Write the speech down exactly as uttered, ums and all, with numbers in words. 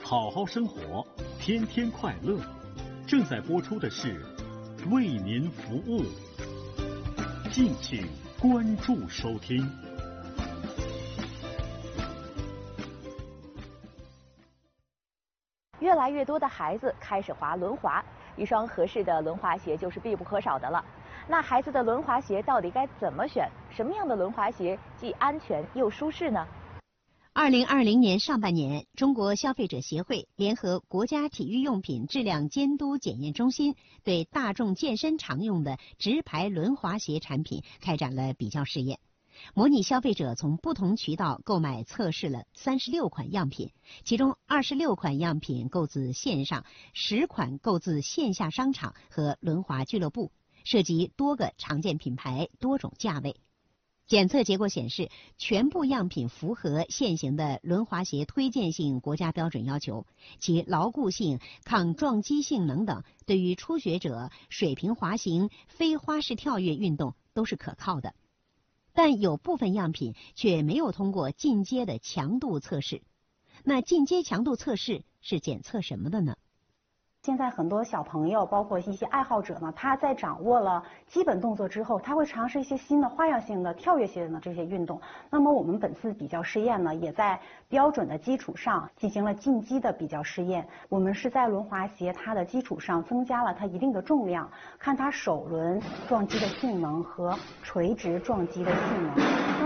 好好生活，天天快乐。正在播出的是为您服务，敬请关注收听。 越来越多的孩子开始滑轮滑，一双合适的轮滑鞋就是必不可少的了。那孩子的轮滑鞋到底该怎么选？什么样的轮滑鞋既安全又舒适呢？ 二零二零年上半年，中国消费者协会联合国家体育用品质量监督检验中心，对大众健身常用的直排轮滑鞋产品开展了比较试验，模拟消费者从不同渠道购买测试了三十六款样品，其中二十六款样品购自线上，十款购自线下商场和轮滑俱乐部，涉及多个常见品牌、多种价位。检测结果显示，全部样品符合现行的轮滑鞋推荐性国家标准要求，其牢固性、抗撞击性能等，对于初学者、水平滑行、非花式跳跃运动都是可靠的。但有部分样品却没有通过进阶的强度测试。那进阶强度测试是检测什么的呢？ 现在很多小朋友，包括一些爱好者呢，他在掌握了基本动作之后，他会尝试一些新的花样性的跳跃性的这些运动。那么我们本次比较试验呢，也在标准的基础上进行了进阶的比较试验。我们是在轮滑鞋它的基础上增加了它一定的重量，看它手轮撞击的性能和垂直撞击的性能。那